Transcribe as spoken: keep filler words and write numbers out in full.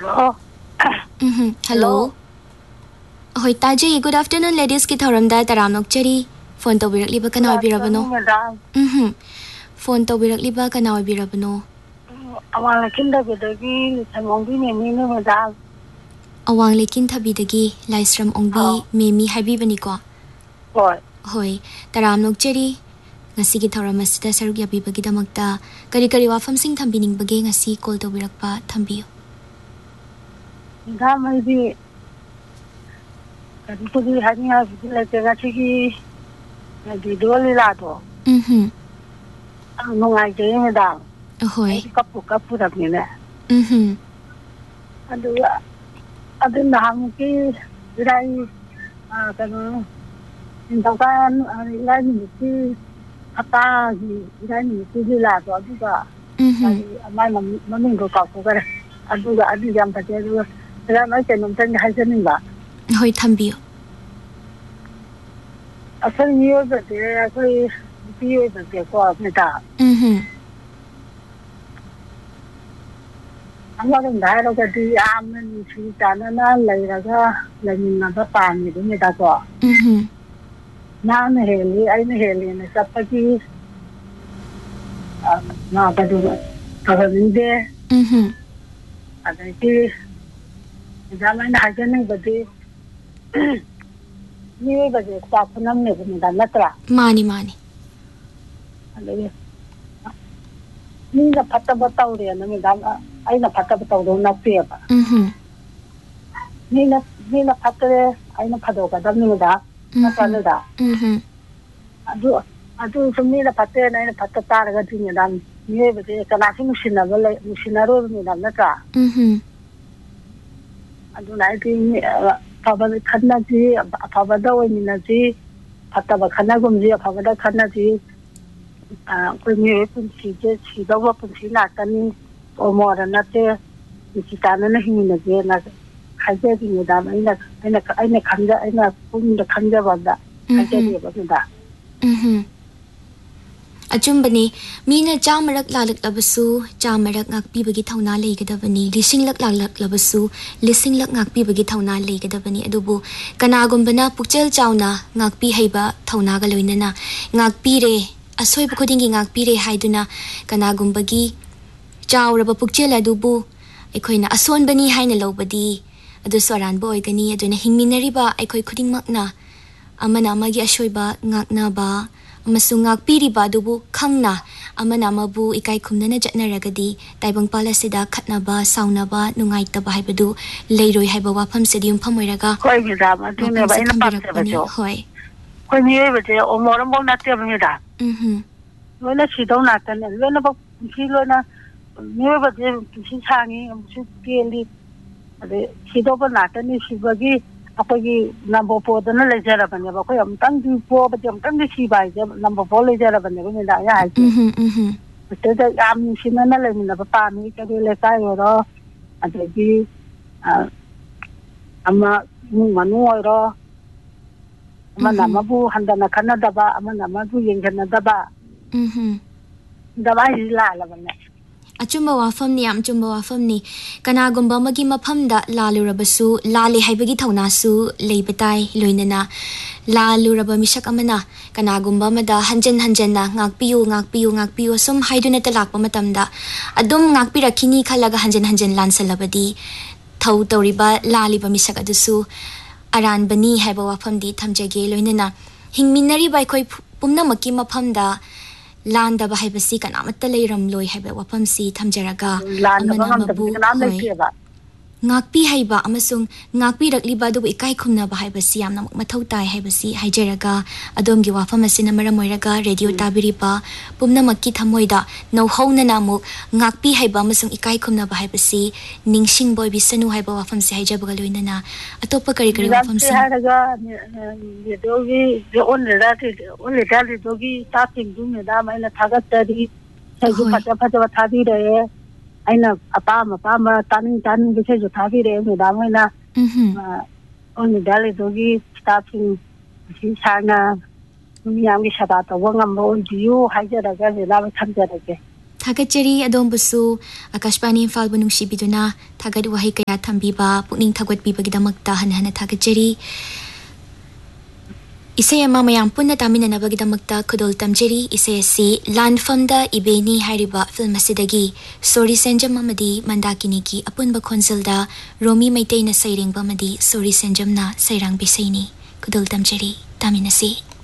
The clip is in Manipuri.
Hello. Mm-hmm. Hello. Hoi taje good afternoon ladies ki thoramda taram nokchari phone to birak liba kana birabano. Mhm. Phone to birak liba kana birabano. Awang lekin da bidagi samong bi memi ne madam. Awang lekin thabi dagi laisram ongbi memi habi bani ko. Hoi. Hoi taram nokchari ngasi ki thoram asida saruk yabi bagi damakta kari kari wafam sing thambining bagi ngasi call to birak pa thambiyo. Da mai bi kadi ko di hanya bi la te ngasi ki di doli la to. Mhm. Ang ngai je madam. Hoi. Kapu kapu da ni ne. Mhm. Adu adu na ham ki rai ah kan intakan rai ni ki apa di rai ni ki la to adu ka. Mhm. Mai mamin ko ka ko ka adu ga adu jam pa je adu ra mai chen nom chen hai chen ba. Hoi thambiyo. Asal ni yo ba te koi pi yo ba te ko apne ta. Mhm. Amma dum dai ro ka di am ni chi ta na na lai ra ga lai ni na ba pa ni de ni ta ko. Mhm. Na ne he li ai ne he li ne sa pa ki na ba du ka ba ni de. Mhm. Ada ki da mai na ha chen ni ba de ni ba de sa phunam ne ni da na tra. Mani mani. Ada ni na phatta ba taw re na mi da ai na phatta ba taw do na pe ba. Mhm. Ni na ni na phatta re ai na phado ka da ni da na ta le da. Mhm. Adu adu sumi na phatte na na phatta ta ra ga ti ni da ni ba de ka na si musina ba le musina ro ni da na ta. Mhm. Adu na ti ni pa ba khanna ji pa ba da oi ni na ji phatta ba khanna gum ji pa ba da khanna ji a ko ni pun si je si da wa pun si na ta ni o mo ra na te ni si ta na na hi ni na je na khai je ni da ai na ai na ai na khan ja ai na pun da khan ja ba da khai je ni ba da. Mhm. Achumbani mina chamarak lalak labasu chamarak ngakpi bagi thauna leigedabani lising lak lalak labasu lising lak ngakpi bagi thauna leigedabani adubu kanagumbana pukchel chauna ngakpi haiba thauna ga loinana ngakpi re asoi bukodingi ngakpi re haiduna kanagumbagi chawraba pukchel adubu ekhoina asonbani haina lobadi adu soran boy gani aduna hingminariba ekhoi khudingmakna amana amagi asoiba ngakna ba amasung ngakpiriba adubu khangna amana amabu ikai khumnana jatnaragadi taibang palasida khatnaba saunaba nungaitaba haibadu leiroi haiba wafam sedium phamoiraga Koi mi da ma tu ne ba ina pa se ba jo. Hoi. Koi mi ba je o mo ram bo na te ba mi da. Mhm. Lo na chi do na ta ne lo na ba chi lo na mi ba je chi cha ni am chi ke li ade chi do ba na ta ni chi ba gi akogi number four da na le jara ba ne ba koi am tang di po ba jam tang di chi ba je number four le jara ba ne ba mi da ya ai. Mhm mhm. Te da am chi na na le mi na ba pa mi ka le kai ro ade gi ama mu manu ro amana mabu handana kanadaba amana mabu yenganadaba Mhm. daba hila la bane Achumba wafam ni am chumba wafam ni kanagumba magi maphamda lalurabasu lale haibagi thaunasu leibatai loinana laluraba misak amana kanagumba mada hanjan hanjanna ngakpiyu ngakpiyu ngakpiyu sum haiduna talakpa matamda adum ngakpirakhini khalaga hanjan hanjan lansalabadi thau tawriba laliba misak adusu aran bani haiba wafam di thamjage loinana hingminari bai khoi pumna maki maphamda landa ba haibasi kanamata leiram loi haiba wafam si thamjaraga amana mabu hoi ngakpi haiba amasung ngakpi rakliba du ikai khumna ba haibasi yamna mathau tai haibasi haijaraga adomgi wafam asina maram oiraga radio tabiriba pumna makki thamoida nau hauna namu ngakpi haiba amasung ikai khumna ba haibasi ningsing boy bisanu haiba wafam si haijabaga loinana atopa kari kari wafam si haraga dogi on ra ti on le ta ri dogi ta ting du me da mai na thaga tari sai ju phata phata thadi re aina apa ma pa ma taning taning ge se jo thabi re me da mai na mhm on le dale dogi starting si sana mi am ge saba to wangam bo ju haijaraga le la thamjaraga थागतचरी अदोंबुसु Akashvani Imphal बु नुंसिबिदुना थागत वाहै कया थंबिबा पुनिंग थागतपिबगिदमक्ता हनहन थागतचरी इसे अमा मयाम पुन्ना तामिननबगिदमक्ता खुदोल तमजरी इसे असि लानफमदा इबेनी हारिबा फिल्म असिदगी सोरी सेंजम अमदी मंदाकिनी की अपुनबा खोंजलदा रोमी मैतेना सैरेंगबा अमदी सोरी सेंजमना सैरांग बिसैनी खुदोल तमजरी तामिनसी।